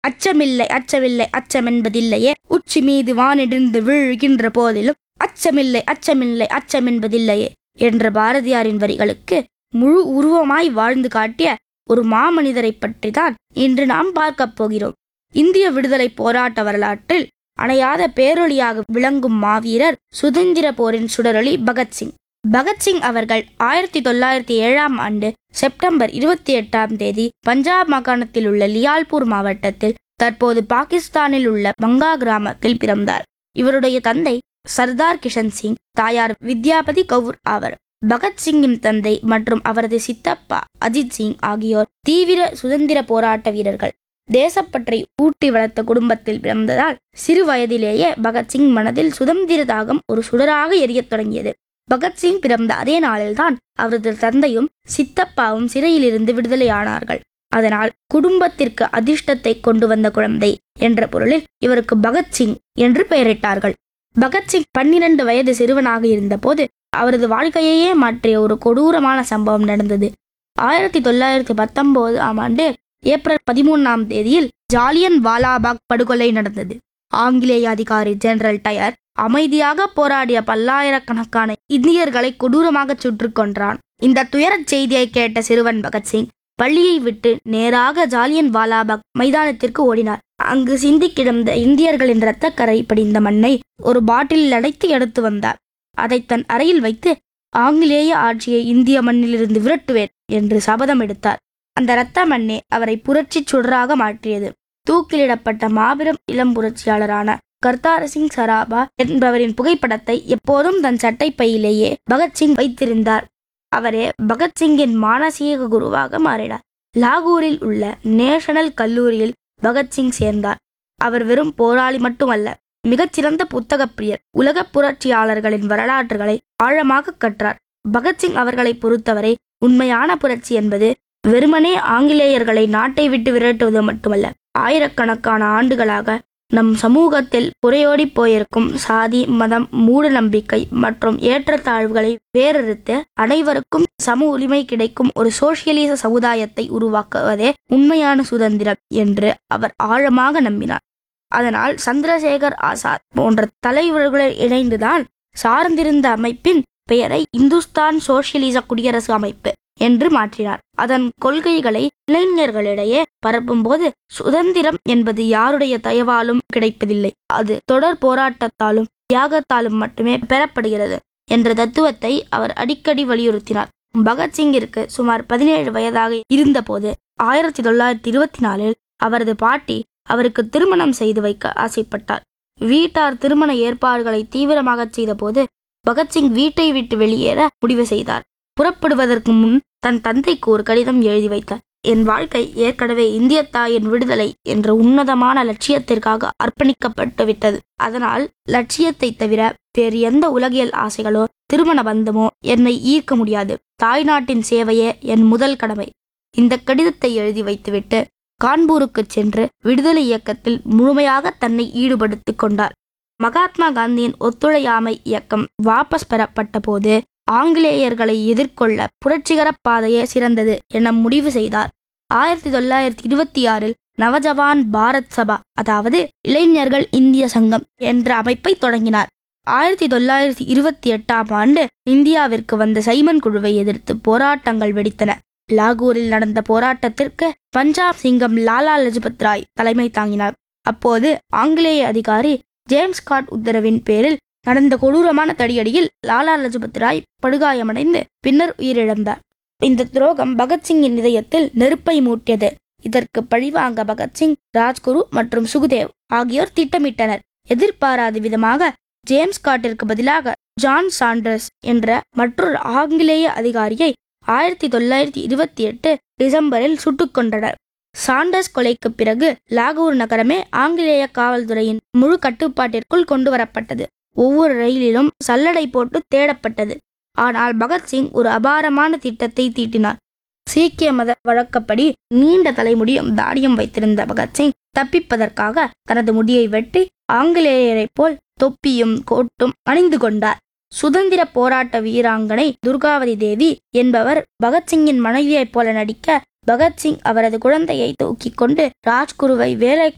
அச்சமில்லை அச்சமில்லை அச்சமென்பதில்லையே, உச்சி மீது வானிடிந்து வீழ்கின்ற போதிலும் அச்சமில்லை அச்சமில்லை அச்சமென்பதில்லையே என்ற பாரதியாரின் வரிகளுக்கு முழு உருவமாய் வாழ்ந்து காட்டிய ஒரு மாமனிதரை பற்றி தான் இன்று நாம் பார்க்கப் போகிறோம். இந்திய விடுதலை போராட்ட வரலாற்றில் அணையாத பேரொளியாக விளங்கும் மாவீரர், சுதந்திர போரின் சுடரொளி பகத்சிங். பகத்சிங் அவர்கள் 1907 செப்டம்பர் 28 பஞ்சாப் மாகாணத்தில் உள்ள லியால்பூர் மாவட்டத்தில் தற்போது பாகிஸ்தானில் உள்ள பங்கா கிராமத்தில் பிறந்தார். இவருடைய தந்தை சர்தார் கிஷன் சிங், தாயார் வித்யாபதி கவுர் ஆவர். பகத்சிங்கின் தந்தை மற்றும் அவரது சித்தப்பா அஜித் சிங் ஆகியோர் தீவிர சுதந்திர போராட்ட வீரர்கள். தேசப்பற்றை ஊட்டி வளர்த்த குடும்பத்தில் பிறந்ததால் சிறு வயதிலேயே பகத்சிங் மனதில் சுதந்திர தாகம் ஒரு சுடராக எரியத் தொடங்கியது. பகத்சிங் பிறந்த அதே நாளில்தான் அவரது தந்தையும் சித்தப்பாவும் சிறையிலிருந்து விடுதலையானார்கள். அதனால் குடும்பத்திற்கு அதிர்ஷ்டத்தை கொண்டு வந்த குழந்தை என்ற பொருளில் இவருக்கு பகத்சிங் என்று பெயரிட்டார்கள். பகத்சிங் 12 வயது சிறுவனாக இருந்தபோது அவரது வாழ்க்கையையே மாற்றிய ஒரு கொடூரமான சம்பவம் நடந்தது. 1919 ஏப்ரல் 13 ஜாலியன் வாலாபாக் படுகொலை நடந்தது. ஆங்கிலேய அதிகாரி ஜெனரல் டயர் அமைதியாக போராடிய பல்லாயிரக்கணக்கான இந்தியர்களை கொடூரமாக சுட்டு கொன்றான். இந்த துயரச் செய்தியை கேட்ட சிறுவன் பகத்சிங் பள்ளியை விட்டு நேராக ஜாலியன் வாலாபாக் மைதானத்திற்கு ஓடினார். அங்கு சிந்தி கிடந்த இந்தியர்களின் இரத்தக்கரை படிந்த மண்ணை ஒரு பாட்டிலில் அடைத்து எடுத்து வந்தார். அதை தன் அறையில் வைத்து ஆங்கிலேய ஆட்சியை இந்திய மண்ணிலிருந்து விரட்டுவேன் என்று சபதம் எடுத்தார். அந்த இரத்த மண்ணே அவரை புரட்சி சுடராக மாற்றியது. தூக்கிலிடப்பட்ட மாபெரும் இளம் புரட்சியாளரான கர்தார் சிங் சராபா என்பவரின் புகைப்படத்தை எப்போதும் தன் சட்டை பையிலேயே பகத்சிங் வைத்திருந்தார். அவரே பகத்சிங்கின் மானசீக குருவாக மாறினார். லாகூரில் உள்ள நேஷனல் கல்லூரியில் பகத்சிங் சேர்ந்தார். அவர் வெறும் போராளி மட்டுமல்ல, மிகச்சிறந்த புத்தக பிரியர். உலக புரட்சியாளர்களின் வரலாற்றுகளை ஆழமாக கற்றார். பகத்சிங் அவர்களை பொறுத்தவரை உண்மையான புரட்சி என்பது வெறுமனே ஆங்கிலேயர்களை நாட்டை விட்டு விரட்டுவது மட்டுமல்ல, ஆயிரக்கணக்கான ஆண்டுகளாக நம் சமூகத்தில் புரையோடி போயிருக்கும் சாதி, மதம், மூட நம்பிக்கை மற்றும் ஏற்றத்தாழ்வுகளை வேறறுத்து அனைவருக்கும் சம உரிமை கிடைக்கும் ஒரு சோசியலிச சமுதாயத்தை உருவாக்குவதே உண்மையான சுதந்திரம் என்று அவர் ஆழமாக நம்பினார். அதனால் சந்திரசேகர் ஆசாத் போன்ற தலைவர்களுடன் இணைந்துதான் சார்ந்திருந்த அமைப்பின் பெயரை இந்துஸ்தான் சோசியலிச குடியரசு அமைப்பு என்று மாற்றினார். அதன் கொள்கைகளை இளைஞர்களிடையே பரப்பும் போது சுதந்திரம் என்பது யாருடைய தயவாலும் கிடைப்பதில்லை, அது தொடர் போராட்டத்தாலும் தியாகத்தாலும் மட்டுமே பெறப்படுகிறது என்ற தத்துவத்தை அவர் அடிக்கடி வலியுறுத்தினார். பகத்சிங்கிற்கு சுமார் 17 வயதாக இருந்தபோது 1924 அவரது பாட்டி அவருக்கு திருமணம் செய்து வைக்க ஆசைப்பட்டார். வீட்டார் திருமண ஏற்பாடுகளை தீவிரமாக செய்த போது பகத்சிங் வீட்டை விட்டு வெளியேற முடிவு செய்தார். புறப்படுவதற்கு முன் தன் தந்தைக்கு ஒரு கடிதம் எழுதி வைத்தார். என் வாழ்க்கை ஏற்கனவே இந்திய தாயின் விடுதலை என்ற உன்னதமான லட்சியத்திற்காக அர்ப்பணிக்கப்பட்டு விட்டது. அதனால் லட்சியத்தை தவிர வேறு எந்த உலகியல் ஆசைகளோ திருமண பந்தமோ என்னை ஈர்க்க முடியாது. தாய்நாட்டின் சேவையே என் முதல் கடமை. இந்த கடிதத்தை எழுதி வைத்துவிட்டு கான்பூருக்கு சென்று விடுதலை இயக்கத்தில் முழுமையாக தன்னை ஈடுபடுத்திக் கொண்டார். மகாத்மா காந்தியின் ஒத்துழையாமை இயக்கம் வாபஸ் பெறப்பட்ட போது ஆங்கிலேயர்களை எதிர்கொள்ள புரட்சிகர பாதையே சிறந்தது என முடிவு செய்தார். 1926 நவஜவான் பாரத் சபா, அதாவது இளைஞர்கள் இந்திய சங்கம் என்ற அமைப்பை தொடங்கினார். 1928 இந்தியாவிற்கு வந்த சைமன் குழுவை எதிர்த்து போராட்டங்கள் வெடித்தன. லாகூரில் நடந்த போராட்டத்திற்கு பஞ்சாப் சிங்கம் லாலா லஜபத் ராய் தலைமை தாங்கினார். அப்போது ஆங்கிலேய அதிகாரி ஜேம்ஸ் ஸ்காட் உத்தரவின் பேரில் நடந்த கொடூரமான தடியடியில் லாலா லஜபத் ராய் படுகாயமடைந்து பின்னர் உயிரிழந்தார். இந்த துரோகம் பகத்சிங்கின் இதயத்தில் நெருப்பை மூட்டியது. இதற்கு பழிவாங்க பகத்சிங், ராஜ்குரு மற்றும் சுகுதேவ் ஆகியோர் திட்டமிட்டனர். எதிர்பாராத விதமாக ஜேம்ஸ் ஸ்காட்டிற்கு பதிலாக ஜான் சாண்டர்ஸ் என்ற மற்றொரு ஆங்கிலேய அதிகாரியை 1928 டிசம்பரில் சுட்டுக் கொன்றனர். சாண்டர்ஸ் கொலைக்கு பிறகு லாகூர் நகரமே ஆங்கிலேய காவல்துறையின் முழு கட்டுப்பாட்டிற்குள் கொண்டு வரப்பட்டது. ஒவ்வொரு ரயிலிலும் சல்லடை போட்டு தேடப்பட்டது. ஆனால் பகத்சிங் ஒரு அபாரமான திட்டத்தை தீட்டினார். சீக்கிய மத வழக்கப்படி நீண்ட தலைமுடியும் தாடியும் வைத்திருந்த பகத்சிங் தப்பிப்பதற்காக தனது முடியை வெட்டி ஆங்கிலேயரை போல் தொப்பியும் கோட்டும் அணிந்து கொண்டார். சுதந்திர போராட்ட வீராங்கனை துர்காவதி தேவி என்பவர் பகத்சிங்கின் மனைவியைப் போல நடிக்க பகத்சிங் அவரது குழந்தையை தூக்கிக் கொண்டு ராஜ்குருவை வேலைக்கார